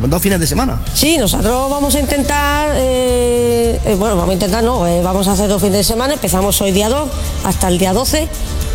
2 fines de semana. Sí, nosotros vamos a intentar, vamos a hacer 2 fines de semana. Empezamos hoy día 2 hasta el día 12.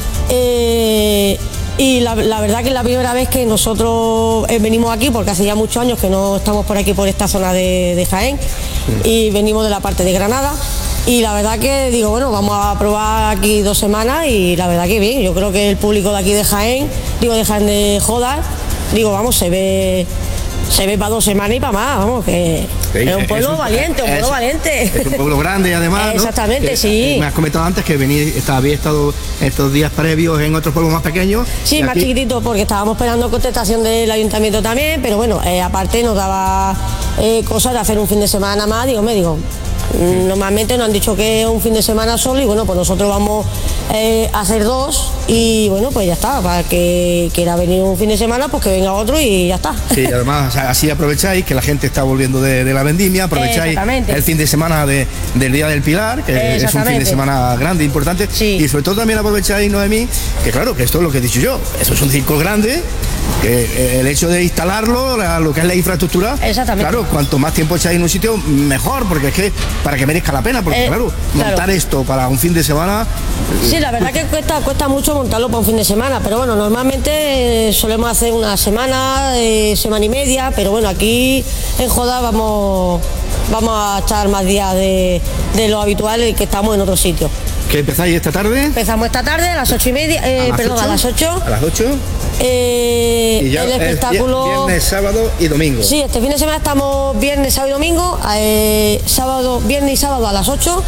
Y la verdad que es la primera vez que nosotros venimos aquí, porque hace ya muchos años que no estamos por aquí, por esta zona de Jaén, y venimos de la parte de Granada. Y la verdad que digo, bueno, vamos a probar aquí 2 semanas y la verdad que bien. Yo creo que el público de aquí de Jaén, de Jódar, se ve para 2 semanas y para más, vamos, que sí, es un pueblo valiente, Es un pueblo grande además, ¿no? Exactamente, sí. Me has comentado antes que había estado estos días previos en otros pueblos más pequeños. Sí, más chiquititos, porque estábamos esperando contestación del ayuntamiento también, pero bueno, aparte nos daba cosas de hacer un fin de semana más, normalmente nos han dicho que es un fin de semana solo y bueno, pues nosotros vamos a hacer 2 y bueno, pues ya está, para que quiera venir un fin de semana, pues que venga otro y ya está. Sí, además así aprovecháis que la gente está volviendo de la vendimia, aprovecháis el fin de semana del Día del Pilar, que es un fin de semana grande, importante, sí. Y sobre todo también aprovecháis, Noemí, que claro, que esto es lo que he dicho yo, eso es un circo grande, que el hecho de instalarlo, lo que es la infraestructura, claro, cuanto más tiempo echáis en un sitio, mejor, porque es que para que merezca la pena, porque montar esto para un fin de semana... Sí, la verdad que cuesta mucho montarlo para un fin de semana, pero bueno, normalmente solemos hacer una semana, semana y media, pero bueno, aquí en Jódar vamos a echar más días de lo habitual, que estamos en otro sitio. ¿Qué empezáis esta tarde? Empezamos esta tarde a las 8:30, a las 8. A las 8. Y ya el espectáculo... Viernes, sábado y domingo. Sí, este fin de semana estamos viernes, sábado y domingo, viernes y sábado a las 8.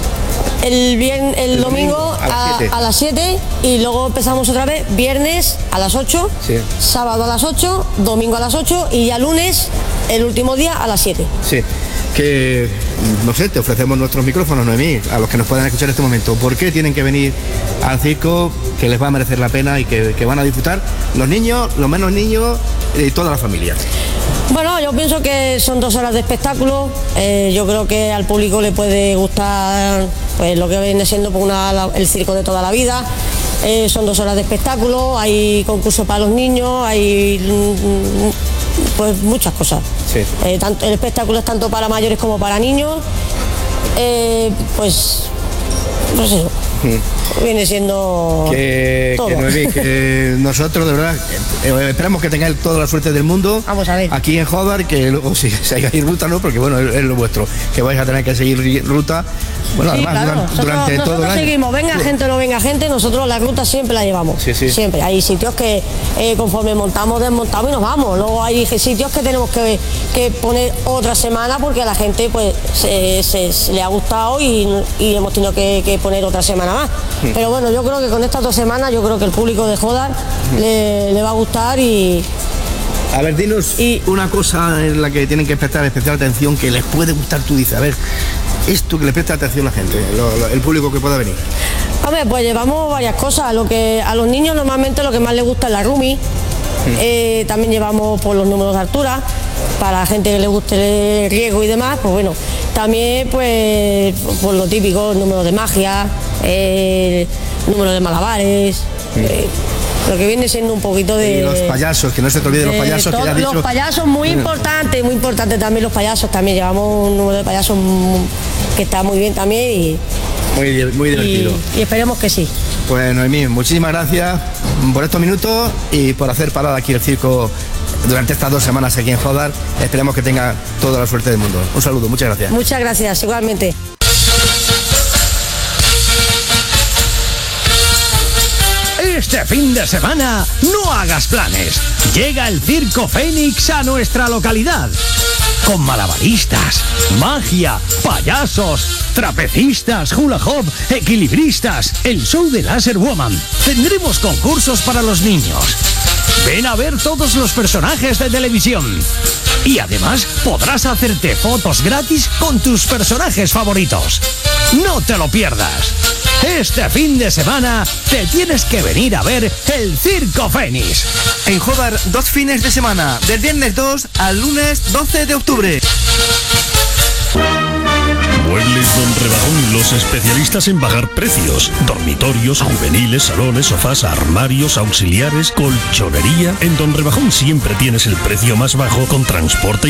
El domingo a las 7 y luego empezamos otra vez viernes a las 8, sí. Sábado a las 8, domingo a las 8 y ya lunes, el último día, a las 7. Sí, que no sé, te ofrecemos nuestros micrófonos, Noemí, a los que nos puedan escuchar en este momento. ¿Por qué tienen que venir al circo, que les va a merecer la pena y que van a disfrutar los niños, los menos niños y toda la familia? Bueno, yo pienso que son 2 horas de espectáculo. Yo creo que al público le puede gustar pues lo que viene siendo el circo de toda la vida. Son 2 horas de espectáculo, hay concursos para los niños, hay pues muchas cosas. Sí. El espectáculo es tanto para mayores como para niños. Pues eso. Viene siendo todo. Que nosotros de verdad esperamos que tengáis toda la suerte del mundo. Vamos a ver. Aquí en Jódar, que luego si seguís ruta, no, porque bueno, es lo vuestro, que vais a tener que seguir ruta. Bueno, sí, además claro. durante todo el año. Nosotros seguimos, venga gente o no venga gente, nosotros la ruta siempre la llevamos. Sí. Siempre. Hay sitios que conforme montamos, desmontamos y nos vamos. Luego hay sitios que tenemos que poner otra semana porque a la gente pues le ha gustado y hemos tenido que poner otra semana más. Pero bueno, yo creo que con estas 2 semanas, yo creo que el público de Jódar le va a gustar y... A ver, dinos una cosa en la que tienen que prestar especial atención, que les puede gustar, tú dices, a ver, esto que le presta atención a la gente, el público que pueda venir. A ver, pues llevamos varias cosas, a los niños normalmente lo que más les gusta es la Rumi, también llevamos por los números de altura, para la gente que le guste el riesgo y demás, pues bueno, también pues por lo típico, el número de magia, el número de malabares, lo que viene siendo un poquito de... Y los payasos, que no se te olviden los payasos. Que ya los payasos, muy importante también los payasos, también llevamos un número de payasos que está muy bien también y... Muy divertido. Y esperemos que sí. Pues Noemí, muchísimas gracias por estos minutos y por hacer parada aquí el circo durante estas 2 semanas aquí en Jódar. Esperemos que tenga toda la suerte del mundo. Un saludo, muchas gracias. Muchas gracias, igualmente. Este fin de semana no hagas planes. Llega el Circo Fénix a nuestra localidad. Con malabaristas, magia, payasos, trapecistas, hula hop, equilibristas, el show de Laser Woman. Tendremos concursos para los niños. Ven a ver todos los personajes de televisión. Y además podrás hacerte fotos gratis con tus personajes favoritos. No te lo pierdas. Este fin de semana te tienes que venir a ver el Circo Fénix. En Jódar, 2 fines de semana, del viernes 2 al lunes 12 de octubre. Muebles Don Rebajón, los especialistas en bajar precios. Dormitorios, juveniles, salones, sofás, armarios, auxiliares, colchonería. En Don Rebajón siempre tienes el precio más bajo con transporte